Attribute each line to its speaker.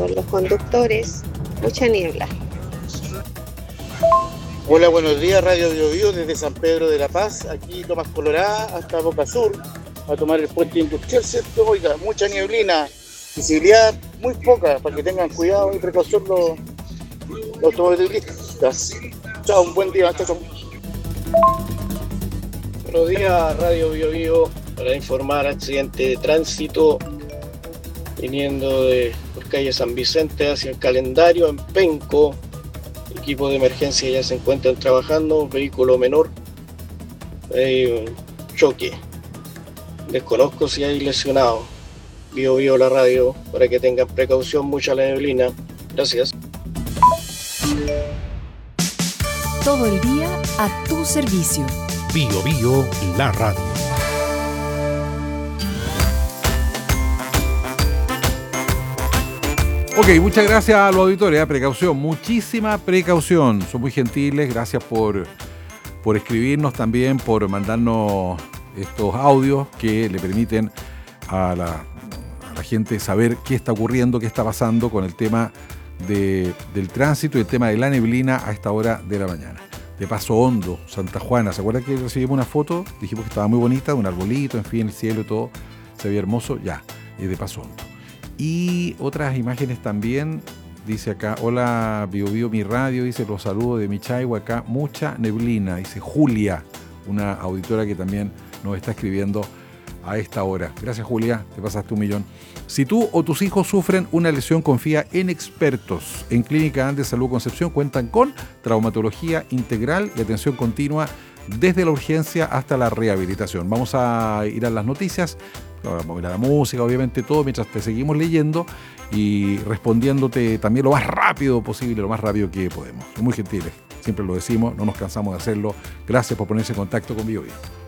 Speaker 1: los conductores, mucha niebla.
Speaker 2: Hola, buenos días, Radio Bio Bio desde San Pedro de la Paz, aquí Tomás Colorada hasta Boca Sur, a tomar el puente industrial, ¿cierto? Oiga, mucha nieblina, visibilidad muy poca, para que tengan cuidado y precaución los automovilistas. Chao, un buen día, chao.
Speaker 3: Buenos días, Radio Bio Bio, para informar accidente de tránsito viniendo de por calle San Vicente hacia el Calendario en Penco. Equipos de emergencia ya se encuentran trabajando, vehículo menor, hay un choque. Desconozco si hay lesionados. Bio Bio la radio para que tengan precaución, mucha la neblina. Gracias.
Speaker 4: Todo el día a tu servicio.
Speaker 5: Bio Bio la radio. Ok, muchas gracias a los auditores. Precaución, muchísima precaución. Son muy gentiles. Gracias por escribirnos también, por mandarnos estos audios que le permiten a la gente saber qué está ocurriendo, qué está pasando con el tema del tránsito y el tema de la neblina a esta hora de la mañana. De Paso Hondo, Santa Juana. ¿Se acuerdan que recibimos una foto? Dijimos que estaba muy bonita, un arbolito, en fin, el cielo y todo. Se veía hermoso. Ya, es de Paso Hondo. Y otras imágenes también, dice acá, hola Bio Bio mi radio, dice los saludos de Michaihue acá, mucha neblina, dice Julia, una auditora que también nos está escribiendo a esta hora. Gracias Julia, te pasaste 1.000.000. Si tú o tus hijos sufren una lesión, confía en expertos. En Clínica Andes Salud Concepción cuentan con traumatología integral y atención continua desde la urgencia hasta la rehabilitación. Vamos a ir a las noticias. Vamos a ir a la música, obviamente todo, mientras te seguimos leyendo y respondiéndote también lo más rápido posible, lo más rápido que podemos. Son muy gentiles, siempre lo decimos, no nos cansamos de hacerlo. Gracias por ponerse en contacto con Bio Bio.